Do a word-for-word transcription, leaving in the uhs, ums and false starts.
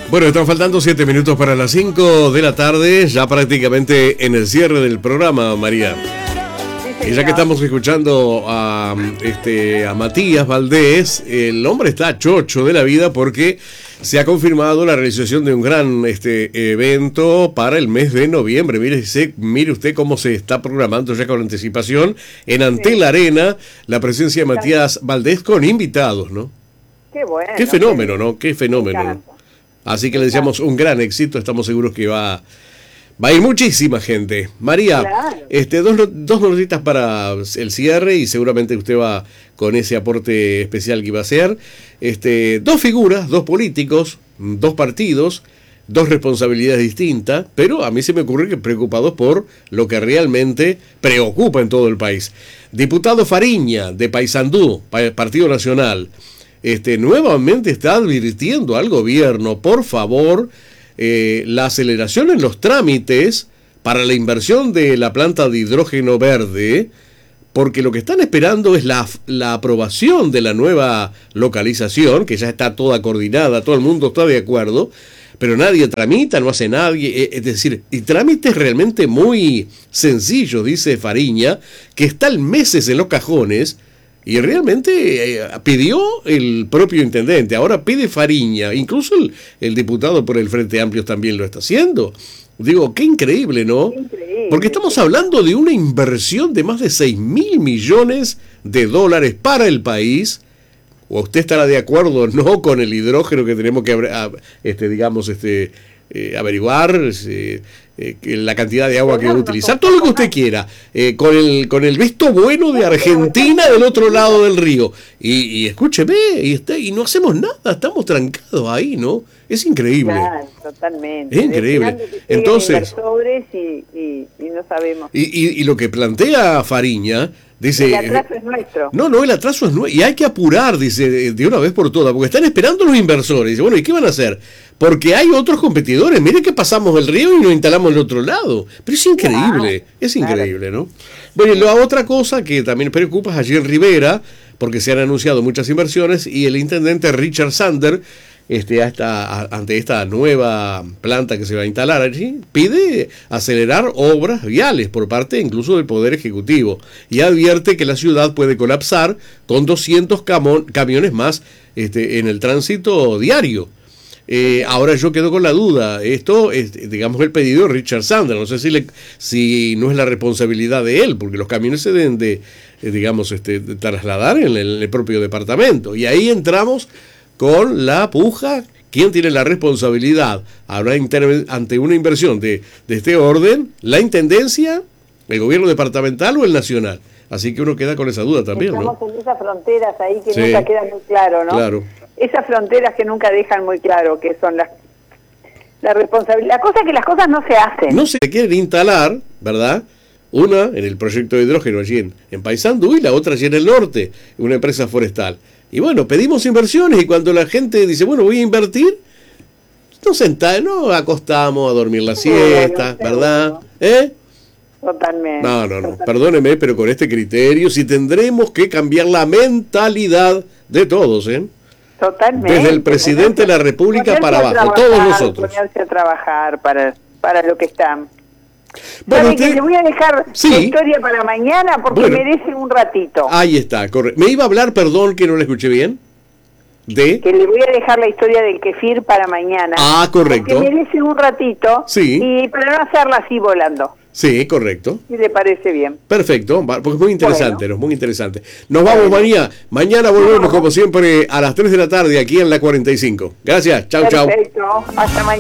Bueno, están faltando siete minutos para las cinco de la tarde, ya prácticamente en el cierre del programa, María. Y ya que estamos escuchando a, este, a Matías Valdés, el hombre está chocho de la vida porque se ha confirmado la realización de un gran este, evento para el mes de noviembre. Mire, se, mire usted cómo se está programando ya con anticipación en Antel sí. Arena la presencia de Matías Valdés con invitados, ¿no? Qué bueno. Qué fenómeno, ¿no? Qué fenómeno. ¿No? Así que le deseamos un gran éxito, estamos seguros que va... Va a ir muchísima gente. María, claro. este, dos, dos notitas para el cierre y seguramente usted va con ese aporte especial que iba a hacer. Este, dos figuras, dos políticos, dos partidos, dos responsabilidades distintas, pero a mí se me ocurre que preocupados por lo que realmente preocupa en todo el país. Diputado Fariña, de Paysandú, Partido Nacional, este, nuevamente está advirtiendo al gobierno, por favor... Eh, la aceleración en los trámites para la inversión de la planta de hidrógeno verde, porque lo que están esperando es la, la aprobación de la nueva localización, que ya está toda coordinada, todo el mundo está de acuerdo, pero nadie tramita, no hace nadie, es decir, y trámites realmente muy sencillos, dice Fariña, que están meses en los cajones. Y realmente eh, pidió el propio intendente, ahora pide Fariña, incluso el, el diputado por el Frente Amplio también lo está haciendo. Digo, qué increíble, ¿no? Increíble. Porque estamos hablando de una inversión de más de seis mil millones de dólares para el país. ¿O usted estará de acuerdo no con el hidrógeno que tenemos que, este, digamos, este, eh, averiguar? Eh, Eh, la cantidad de agua que va a utilizar, todo lo que usted quiera, eh, con el con el visto bueno de Argentina del otro lado del río. Y, y escúcheme, y, está, y no hacemos nada, estamos trancados ahí, ¿no? Es increíble. Claro, totalmente. Es increíble. Entonces, y, y, y no sabemos. Y, y, y lo que plantea Fariña, dice... El atraso es nuestro. No, no, el atraso es nuestro. Y hay que apurar, dice, de una vez por todas, porque están esperando los inversores. Dice, bueno, ¿y qué van a hacer? Porque hay otros competidores. Miren que pasamos el río y nos instalamos al otro lado. Pero es increíble, claro, es increíble, claro. ¿no? Bueno, y la otra cosa que también preocupa es allí en Rivera, porque se han anunciado muchas inversiones, y el intendente Richard Sander, este, hasta, ante esta nueva planta que se va a instalar allí, pide acelerar obras viales por parte incluso del Poder Ejecutivo, y advierte que la ciudad puede colapsar con doscientos camo- camiones más este, en el tránsito diario. Eh, ahora yo quedo con la duda, esto es, digamos, el pedido de Richard Sander, no sé si, le, si no es la responsabilidad de él, porque los camiones se deben de, eh, digamos, este, de trasladar en el, en el propio departamento, y ahí entramos con la puja. ¿Quién tiene la responsabilidad? Habrá interve- ante una inversión de, de este orden, la intendencia, el gobierno departamental o el nacional. Así que uno queda con esa duda también, ¿no? Estamos en esas fronteras ahí que sí, nunca quedan muy claro, ¿no? Claro. Esas fronteras que nunca dejan muy claro que son las la responsabilidad. La cosa es que las cosas no se hacen. No se quieren instalar, ¿verdad? Una en el proyecto de hidrógeno allí en, en Paysandú y la otra allí en el norte, una empresa forestal. Y bueno, pedimos inversiones y cuando la gente dice, bueno, voy a invertir, nos sentamos, nos acostamos a dormir la siesta, no, no, ¿verdad? No. ¿Eh? Totalmente. No, no, no, totalmente. Perdóneme, pero con este criterio sí tendremos que cambiar la mentalidad de todos, ¿eh? Totalmente. Desde el presidente de la República para abajo, trabajar, todos nosotros. Ponerse a trabajar para, para lo que están. Bueno, usted... que le voy a dejar sí. la historia para mañana porque bueno, merece un ratito. Ahí está, correcto. Me iba a hablar, perdón, que no la escuché bien. De... Que le voy a dejar la historia del kefir para mañana. Ah, correcto. Que merece un ratito. Sí. Y para no hacerla así volando. Sí, correcto. Si le parece bien. Perfecto, porque es muy interesante, bueno. ¿no? Muy interesante. Nos vamos bueno. mañana. Mañana volvemos, como siempre, a las tres de la tarde aquí en la cuarenta y cinco. Gracias. Chau, chau. Perfecto. Hasta mañana.